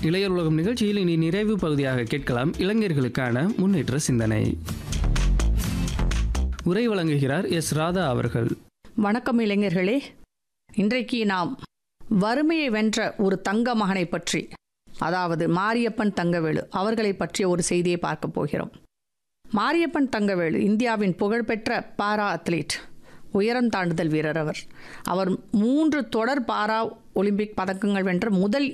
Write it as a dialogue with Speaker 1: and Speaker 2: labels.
Speaker 1: இளையர் உலகம் நிகழ்ச்சியில் இனி நிறைவு பகுதியாக கேட்கலாம் இளைஞர்களுக்கான முன்னேற்ற சிந்தனை. உரை வழங்குகிறார் எஸ். ராதா அவர்கள்.
Speaker 2: வணக்கம் இளைஞர்களே. இன்றைக்கு நாம் வறுமையை வென்ற ஒரு தங்க மகனை பற்றி, அதாவது மாரியப்பன் தங்கவேலு அவர்களை பற்றிய ஒரு செய்தியை பார்க்க போகிறோம். மாரியப்பன் தங்கவேலு இந்தியாவின் புகழ்பெற்ற பாரா அத்லீட், உயரம் தாண்டுதல் வீரர். அவர் 3 தொடர் பாரா ஒலிம்பிக் பதக்கங்கள் வென்ற முதல்